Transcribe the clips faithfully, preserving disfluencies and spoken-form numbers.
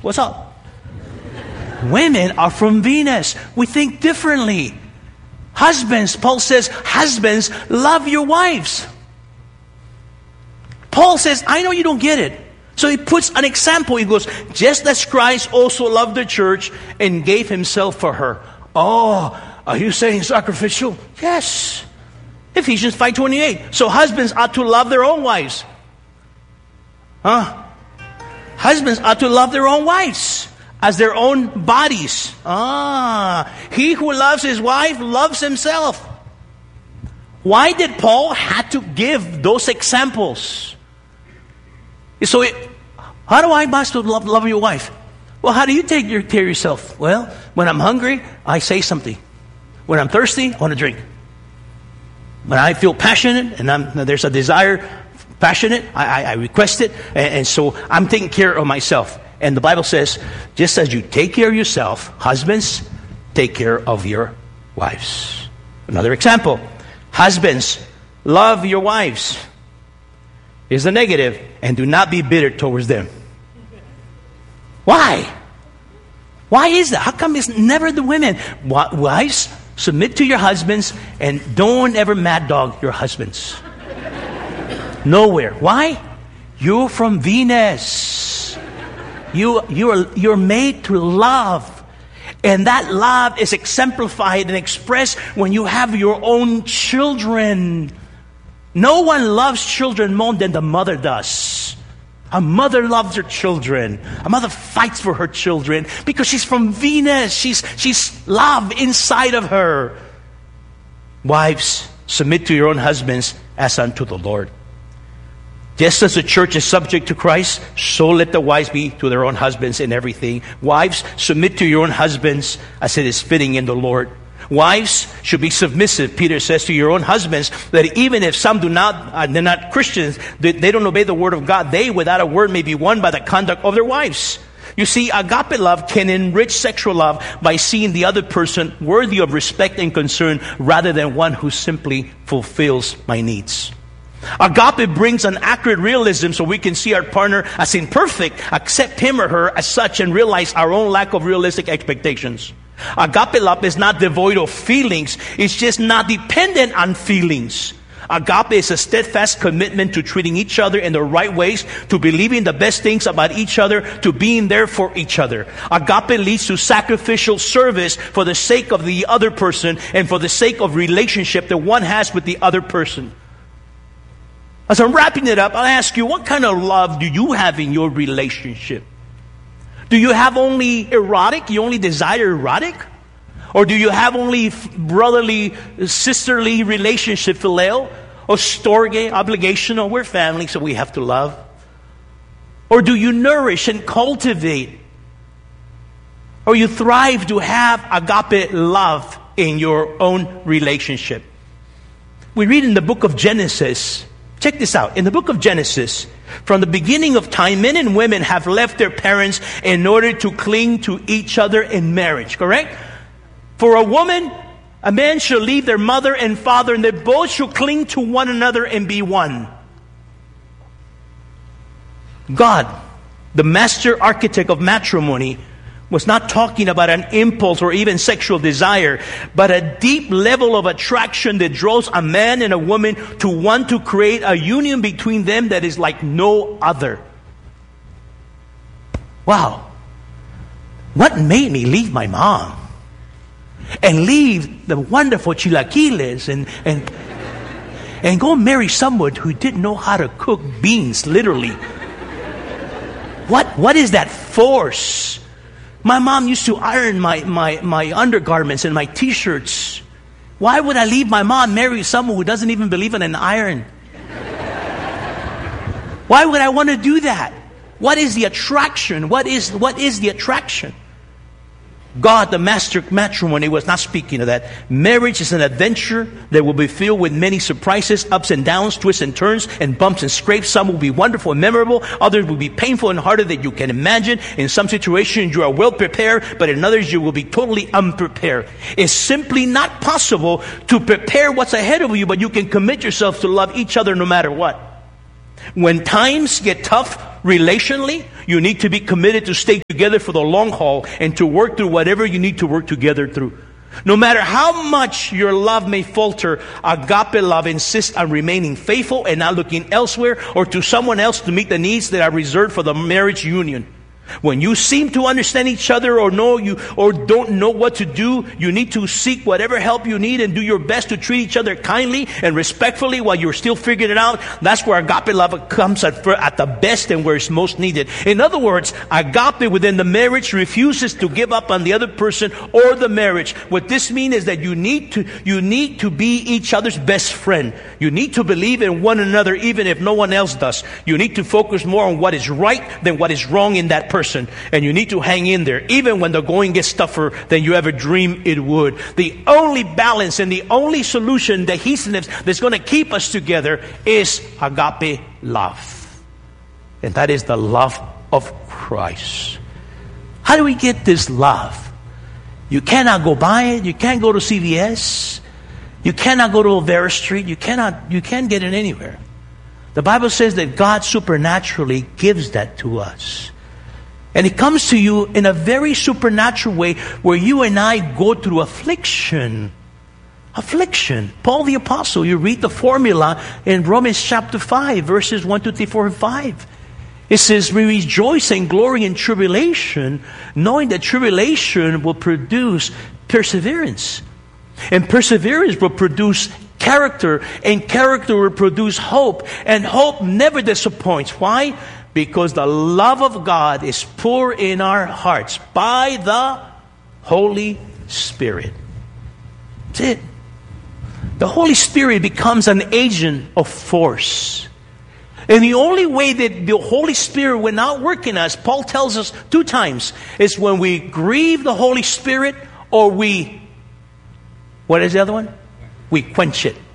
What's up? Women are from Venus. We think differently. Husbands, Paul says, husbands, love your wives. Paul says, I know you don't get it. So he puts an example. He goes, just as Christ also loved the church and gave himself for her. Oh, are you saying sacrificial? Yes. Ephesians five twenty-eight. So husbands ought to love their own wives. Huh? Husbands ought to love their own wives as their own bodies. Ah, he who loves his wife loves himself. Why did Paul have to give those examples? So, it, how do I must love, love your wife? Well, how do you take care of yourself? Well, when I'm hungry, I say something. When I'm thirsty, I want to drink. When I feel passionate and I'm, there's a desire, passionate, I, I, I request it. And, and so I'm taking care of myself. And the Bible says, just as you take care of yourself, husbands, take care of your wives. Another example. Husbands, love your wives. Is the negative, and do not be bitter towards them. Why? Why is that? How come it's never the women? Wives, submit to your husbands and don't ever mad dog your husbands. Nowhere. Why? You're from Venus. You, you're, you're made to love. And that love is exemplified and expressed when you have your own children. No one loves children more than the mother does. A mother loves her children. A mother fights for her children because she's from Venus. She's, she's love inside of her. Wives, submit to your own husbands as unto the Lord. Just as the church is subject to Christ, so let the wives be to their own husbands in everything. Wives, submit to your own husbands as it is fitting in the Lord. Wives should be submissive, Peter says, to your own husbands, that even if some do not, uh, they're not Christians, they, they don't obey the word of God, they without a word may be won by the conduct of their wives. You see, agape love can enrich sexual love by seeing the other person worthy of respect and concern rather than one who simply fulfills my needs. Agape brings an accurate realism so we can see our partner as imperfect, accept him or her as such, and realize our own lack of realistic expectations. Agape love is not devoid of feelings. It's just not dependent on feelings. Agape is a steadfast commitment to treating each other in the right ways, to believing the best things about each other, to being there for each other. Agape leads to sacrificial service for the sake of the other person and for the sake of relationship that one has with the other person. As I'm wrapping it up, I'll ask you, what kind of love do you have in your relationship? Do you have only erotic? You only desire erotic? Or do you have only brotherly, sisterly relationship, phileo? Or storge, obligational? We're family, so we have to love. Or do you nourish and cultivate? Or you thrive to have agape love in your own relationship? We read in the book of Genesis. Check this out. In the book of Genesis, from the beginning of time, men and women have left their parents in order to cling to each other in marriage, correct? For a woman, a man shall leave their mother and father, and they both shall cling to one another and be one. God, the master architect of matrimony, was not talking about an impulse or even sexual desire, but a deep level of attraction that draws a man and a woman to want to create a union between them that is like no other. Wow. What made me leave my mom and leave the wonderful chilaquiles and, and, and go marry someone who didn't know how to cook beans, literally? What, what is that force? My mom used to iron my, my, my undergarments and my t-shirts. Why would I leave my mom, marry someone who doesn't even believe in an iron? Why would I want to do that? What is the attraction? What is, what is the attraction? God, the master matrimony, was not speaking of that. Marriage is an adventure that will be filled with many surprises, ups and downs, twists and turns, and bumps and scrapes. Some will be wonderful and memorable. Others will be painful and harder than you can imagine. In some situations, you are well prepared, but in others, you will be totally unprepared. It's simply not possible to prepare what's ahead of you, but you can commit yourself to love each other no matter what. When times get tough, Relationally, you need to be committed to stay together for the long haul and to work through whatever you need to work together through. No matter how much your love may falter, agape love insists on remaining faithful and not looking elsewhere or to someone else to meet the needs that are reserved for the marriage union. When you seem to understand each other or know you or don't know what to do, you need to seek whatever help you need and do your best to treat each other kindly and respectfully while you're still figuring it out. That's where agape love comes at, at the best and where it's most needed. In other words, agape within the marriage refuses to give up on the other person or the marriage. What this means is that you need to you need to be each other's best friend. You need to believe in one another even if no one else does. You need to focus more on what is right than what is wrong in that person. And you need to hang in there, even when the going gets tougher than you ever dreamed it would. The only balance and the only solution, the adhesiveness that's going to keep us together is agape love. And that is the love of Christ. How do we get this love? You cannot go buy it. You can't go to C V S. You cannot go to Olvera Street. You cannot, you can't get it anywhere. The Bible says that God supernaturally gives that to us. And it comes to you in a very supernatural way where you and I go through affliction. Affliction. Paul the Apostle, you read the formula in Romans chapter five, verses one, two, three, four, and five. It says, we rejoice and glory in tribulation, knowing that tribulation will produce perseverance. And perseverance will produce character, and character will produce hope. And hope never disappoints. Why? Because the love of God is poured in our hearts by the Holy Spirit. That's it. The Holy Spirit becomes an agent of force. And the only way that the Holy Spirit will not work in us, Paul tells us two times, is when we grieve the Holy Spirit or we, what is the other one? We quench it.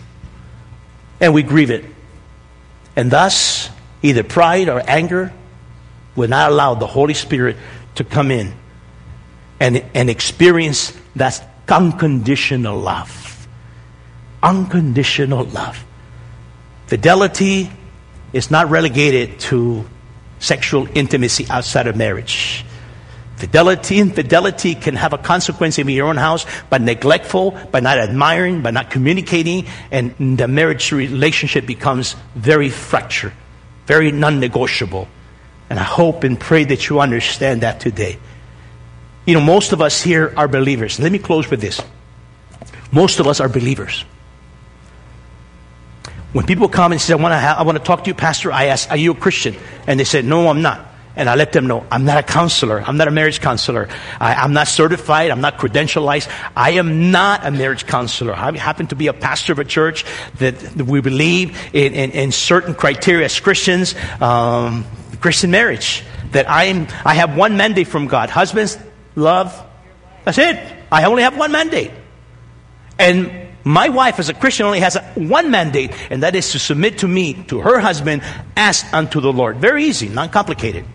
And we grieve it. And thus, either pride or anger will not allow the Holy Spirit to come in and, and experience that unconditional love. Unconditional love. Fidelity is not relegated to sexual intimacy outside of marriage. Fidelity, infidelity can have a consequence in your own house by neglectful, by not admiring, by not communicating, and the marriage relationship becomes very fractured. Very non-negotiable. And I hope and pray that you understand that today. You know, most of us here are believers. Let me close with this. Most of us are believers. When people come and say, I want to have, I want to talk to you, Pastor, I ask, are you a Christian? And they said, no, I'm not. And I let them know, I'm not a counselor. I'm not a marriage counselor. I, I'm not certified. I'm not credentialized. I am not a marriage counselor. I happen to be a pastor of a church that, that we believe in, in, in certain criteria as Christians, um, Christian marriage. That I am, I have one mandate from God. Husbands, love. That's it. I only have one mandate. And my wife, as a Christian, only has a, one mandate, and that is to submit to me, to her husband, as unto the Lord. Very easy, not complicated.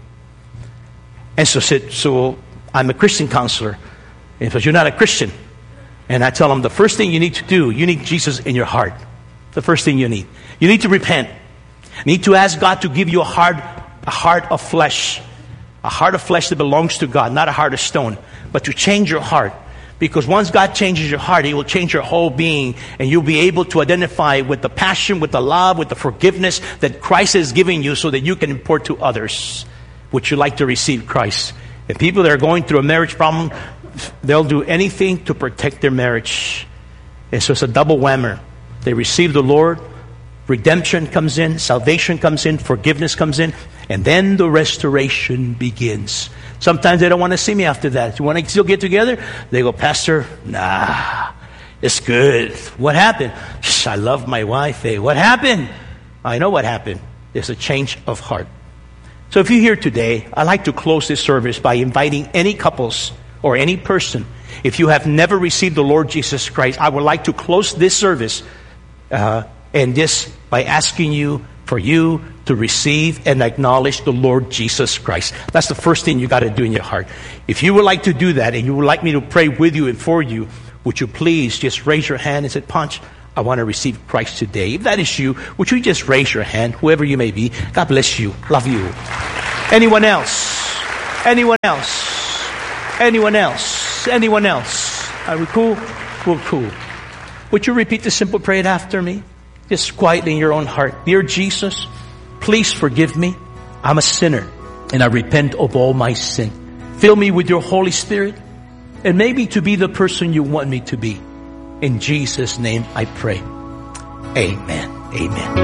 And so, so I'm a Christian counselor. And so you're not a Christian. And I tell them the first thing you need to do, you need Jesus in your heart. The first thing you need. You need to repent. You need to ask God to give you a heart, a heart of flesh. A heart of flesh that belongs to God, not a heart of stone. But to change your heart. Because once God changes your heart, He will change your whole being. And you'll be able to identify with the passion, with the love, with the forgiveness that Christ is giving you so that you can impart to others. Would you like to receive Christ? And people that are going through a marriage problem, they'll do anything to protect their marriage. And so it's a double whammer. They receive the Lord, redemption comes in, salvation comes in, forgiveness comes in, and then the restoration begins. Sometimes they don't want to see me after that. You want to still get together? They go, Pastor, nah, it's good. What happened? I love my wife. Hey, what happened? I know what happened. There's a change of heart. So if you're here today, I'd like to close this service by inviting any couples or any person. If you have never received the Lord Jesus Christ, I would like to close this service uh, and this by asking you for you to receive and acknowledge the Lord Jesus Christ. That's the first thing you got to do in your heart. If you would like to do that and you would like me to pray with you and for you, would you please just raise your hand and say, Punch, I want to receive Christ today. If that is you, would you just raise your hand, whoever you may be? God bless you. Love you. Anyone else? Anyone else? Anyone else? Anyone else? Are we cool? We're cool. Would you repeat the simple prayer after me? Just quietly in your own heart. Dear Jesus, please forgive me. I'm a sinner, and I repent of all my sin. Fill me with your Holy Spirit, and maybe to be the person you want me to be. In Jesus' name I pray. Amen. Amen.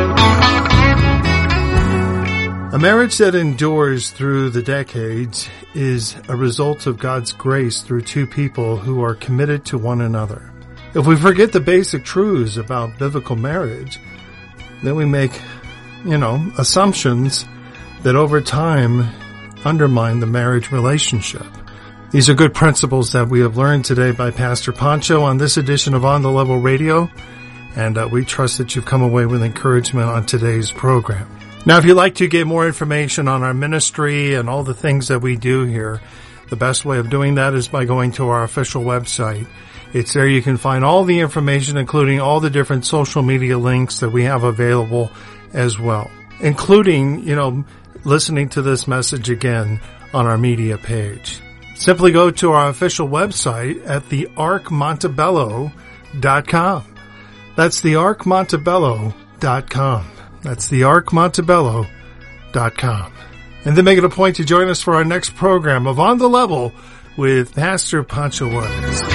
A marriage that endures through the decades is a result of God's grace through two people who are committed to one another. If we forget the basic truths about biblical marriage, then we make, you know, assumptions that over time undermine the marriage relationship. These are good principles that we have learned today by Pastor Pancho on this edition of On the Level Radio, and uh, we trust that you've come away with encouragement on today's program. Now, if you'd like to get more information on our ministry and all the things that we do here, the best way of doing that is by going to our official website. It's there you can find all the information, including all the different social media links that we have available as well, including, you know, listening to this message again on our media page. Simply go to our official website at the ark montebello dot com. That's the ark montebello dot com. That's the ark montebello dot com. And then make it a point to join us for our next program of On the Level with Pastor Pancho Juarez.